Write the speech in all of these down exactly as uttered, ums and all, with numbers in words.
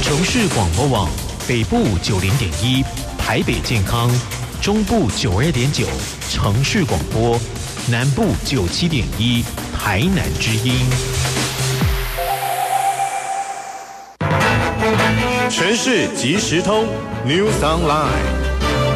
城市广播网北部九零点一，台北健康，中部九二点九，城市广播，南部九七点一，台南之音。 城市即时通 News Online。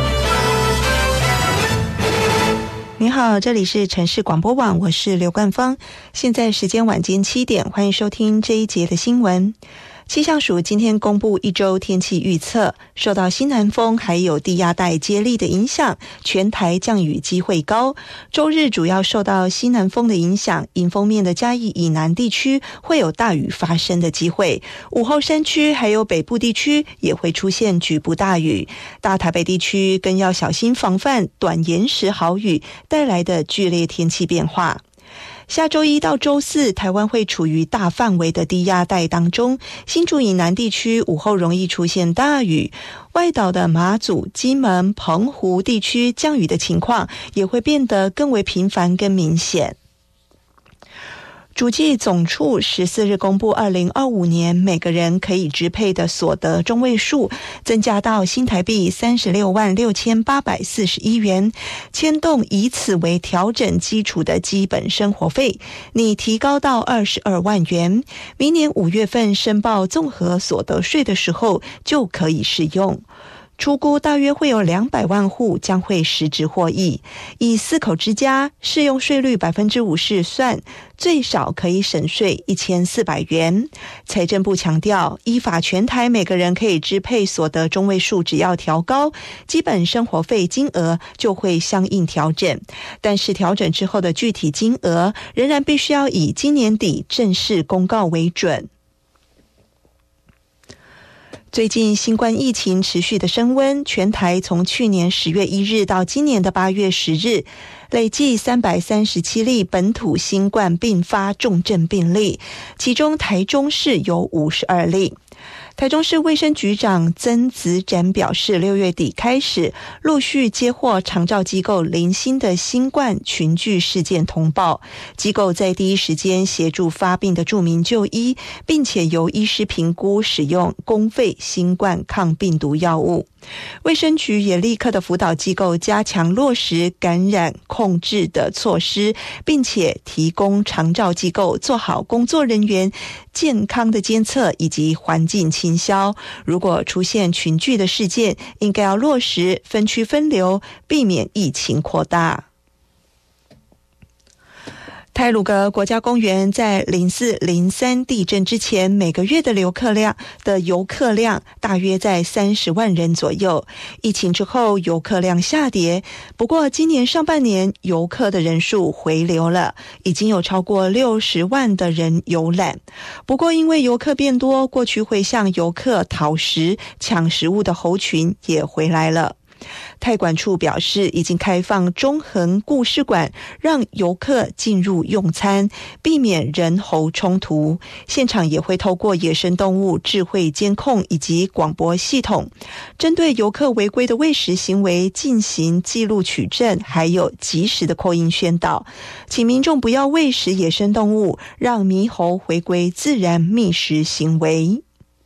你好，这里是城市广播网，我是刘冠芳。现在时间晚间七点，欢迎收听这一节的新闻。气象署今天公布一周天气预测，受到西南风还有低压带接力的影响，全台降雨机会高。周日主要受到西南风的影响，迎风面的嘉义以南地区会有大雨发生的机会，午后山区还有北部地区也会出现局部大雨，大台北地区更要小心防范短延时豪雨带来的剧烈天气变化。下周一到周四，台湾会处于大范围的低压带当中，新竹以南地区午后容易出现大雨，外岛的马祖、金门、澎湖地区降雨的情况也会变得更为频繁跟明显。主计总处十四日公布二零二五年每个人可以支配的所得中位数增加到新台币三十六万六千八百四十一元，牵动以此为调整基础的基本生活费拟提高到二十二万元，明年五月份申报综合所得税的时候就可以适用。初估大约会有两百万户将会实质获益，以四口之家适用税率 百分之五十 算，最少可以省税一千四百元。财政部强调，依法全台每个人可以支配所得中位数只要调高，基本生活费金额就会相应调整，但是调整之后的具体金额仍然必须要以今年底正式公告为准。最近新冠疫情持续的升温，全台从去年十月一日到今年的八月十日，累计三百三十七例本土新冠并发重症病例，其中台中市有五十二例。台中市卫生局长曾子展表示，六月底开始陆续接获长照机构零星的新冠群聚事件通报，机构在第一时间协助发病的住民就医，并且由医师评估使用公费新冠抗病毒药物。卫生局也立刻的辅导机构加强落实感染控制的措施，并且提供长照机构做好工作人员健康的监测以及环境清消。如果出现群聚的事件，应该要落实分区分流，避免疫情扩大。太鲁阁国家公园在零四零三地震之前，每个月的游客量的游客量大约在三十万人左右。疫情之后，游客量下跌，不过今年上半年游客的人数回流了，已经有超过六十万的人游览。不过因为游客变多，过去会向游客讨食、抢食物的猴群也回来了。太管处表示，已经开放中横故事馆，让游客进入用餐，避免人猴冲突。现场也会透过野生动物智慧监控以及广播系统，针对游客违规的喂食行为进行记录取证，还有及时的扩音宣导，请民众不要喂食野生动物，让猕猴回归自然觅食行为。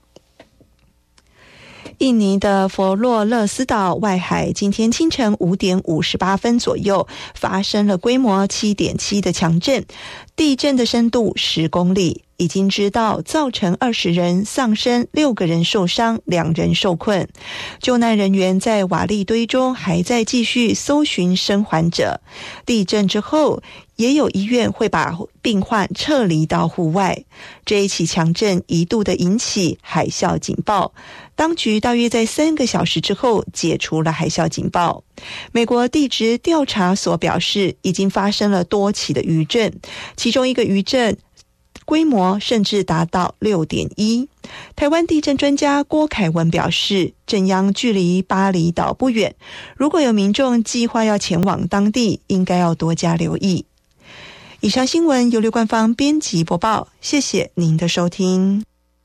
印尼的佛洛勒斯岛外海今天清晨五点五十八分左右发生了规模 七点七 的强震，地震的深度十公里，已经知道造成二十人丧生，六个人受伤，两人受困。救难人员在瓦砾堆中还在继续搜寻生还者。地震之后，也有医院会把病患撤离到户外。这一起强震一度的引起海啸警报，当局大约在三个小时之后解除了海啸警报。美国地质调查所表示，已经发生了多起的余震，其中一个余震规模甚至达到 六点一。台湾地震专家郭凯文表示，震央距离巴厘岛不远，如果有民众计划要前往当地，应该要多加留意。以上新闻由刘冠芳编辑播报，谢谢您的收听。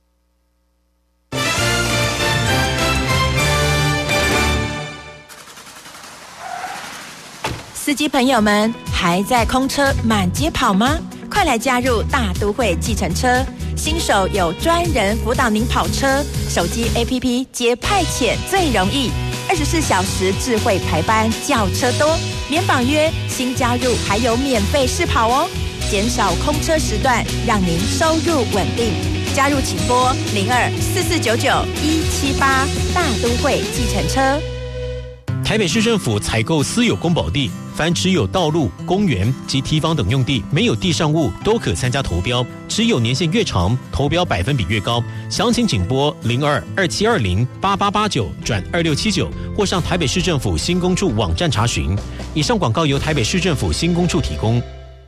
司机朋友们，还在空车满街跑吗？快来加入大都会计程车， 新手有专人辅导您跑车，手机 A P P 接派遣最容易，二十四小时智慧排班，轿车多，免绑约，新加入还有免费试跑哦，减少空车时段，让您收入稳定。加入请拨零二四四九九一七八，大都会计程车。 台北市政府采购私有公保地，凡持有道路、公园及堤防等用地，没有地上物都可参加投标，持有年限越长，投标百分比越高。详情请拨零二二七二零八八八九转二六七九，或上台北市政府新工处网站查询。以上广告由台北市政府新工处提供。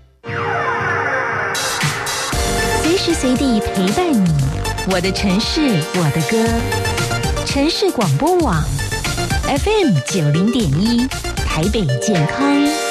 随时随地陪伴你，我的城市，我的歌。城市广播网 F M 九零点一，台北健康。